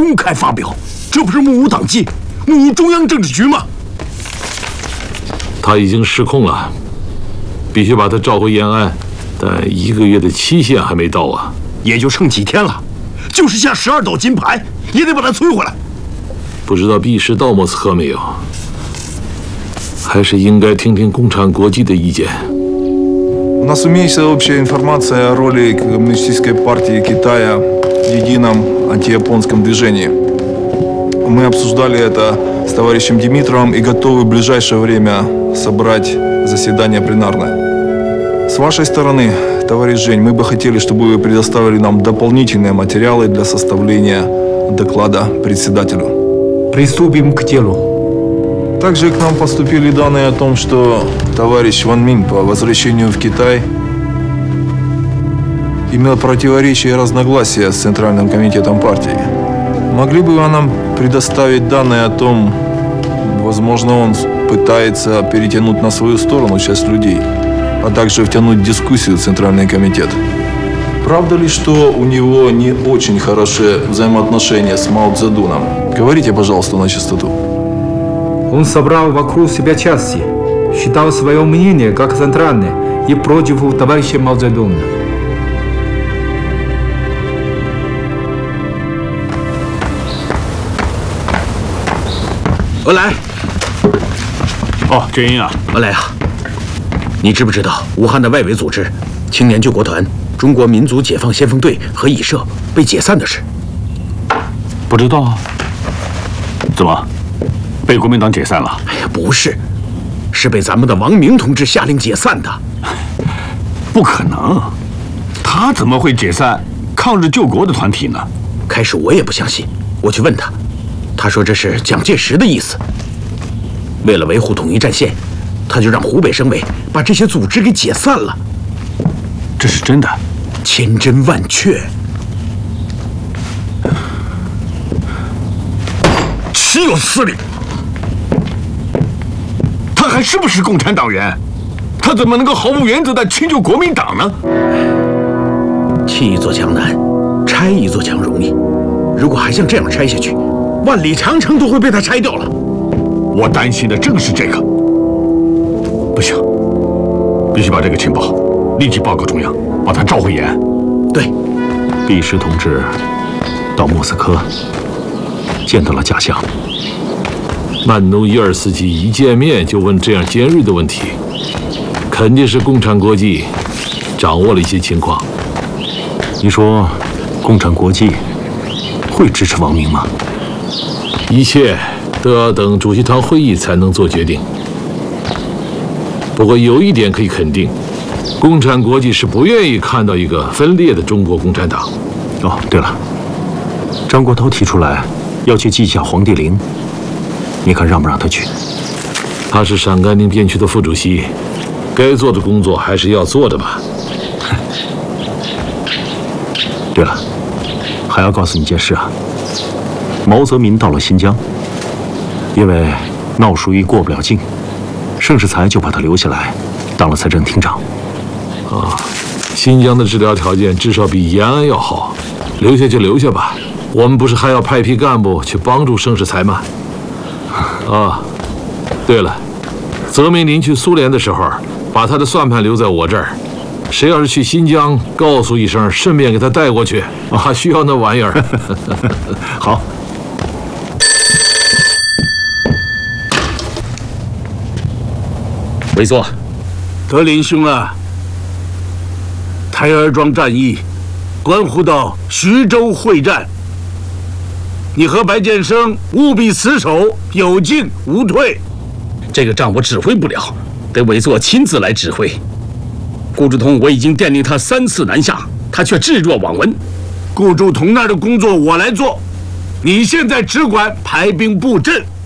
公开发表，这不是目无党纪、目无中央政治局吗？ 他已经失控了，必须把他召回延安，但1个月的期限还没到啊， 也就剩几天了，就是下12道金牌，也得把他摧毁来。 不知道毕氏到莫斯科没有？还是应该听听共产国际的意见。 У нас имеется общая информация о роли Коммунистической партии Китая в едином антияпонском движении. Мы обсуждали это с товарищем Димитровым и готовы в ближайшее время собрать заседание пленарное. С вашей стороны, товарищ Жень, мы бы хотели, чтобы вы предоставили нам дополнительные материалы для составления доклада председателю. Приступим к делу. Также к нам поступили данные о том, что товарищ Ван Минь по возвращению в Китай имел противоречия и разногласия с Центральным комитетом партии. Могли бы вы нам предоставить данные о том, возможно, он пытается перетянуть на свою сторону часть людей, а также втянуть в дискуссию Центральный комитет? Правда ли, что у него не очень хорошие взаимоотношения с Мао Цзэдуном? Говорите, пожалуйста, на чистоту. Он собрал вокруг себя части, считал свое мнение как центральное и против товарища Мао Цзэдуна. 恩来， 哦，振英啊， 恩来啊，你知不知道武汉的外围组织青年救国团、中国民族解放先锋队和以社被解散的事？ 不知道啊。怎么？被国民党解散了？ 哎呀，不是，是被咱们的王明同志下令解散的。 不可能，他怎么会解散抗日救国的团体呢？ 开始我也不相信，我去问他，他说这是蒋介石的意思。为了维护统一战线，他就让湖北省委把这些组织给解散了。 这是真的？ 千真万确。岂有此理！他还是不是共产党员？他怎么能够毫无原则地迁就国民党呢？砌一座墙难，拆一座墙容易。如果还像这样拆下去，万里长城都会被他拆掉了。我担心的正是这个。不行，必须把这个情报立即报告中央，把他召回延安。对， 毕石同志到莫斯科见到了假象。 曼努伊尔斯基一见面就问这样尖锐的问题，肯定是共产国际掌握了一些情况。 你说，共产国际会支持王明吗？ 一切都要等主席团会议才能做决定。不过有一点可以肯定，共产国际是不愿意看到一个分裂的中国共产党。 哦，对了，张国焘提出来要去记下黄帝陵，你看让不让他去？ 他是陕甘宁边区的副主席，该做的工作还是要做的吧。 对了，还要告诉你件事啊，毛泽民到了新疆，因为闹疏于过不了境，盛世才就把他留下来当了财政厅长。 啊，新疆的治疗条件至少比延安要好，留下就留下吧。我们不是还要派批干部去帮助盛世才吗？啊，对了，泽明林去苏联的时候，把他的算盘留在我这儿。谁要是去新疆，告诉一声，顺便给他带过去。啊，需要那玩意儿。 好。 维座， 德林兄啊，台儿庄战役关乎到徐州会战，你和白建生务必死守，有进无退。 这个仗我指挥不了，得委座亲自来指挥。顾祝同我已经电令他3次南下，他却置若罔闻。 顾祝同那儿的工作我来做，你现在只管排兵布阵。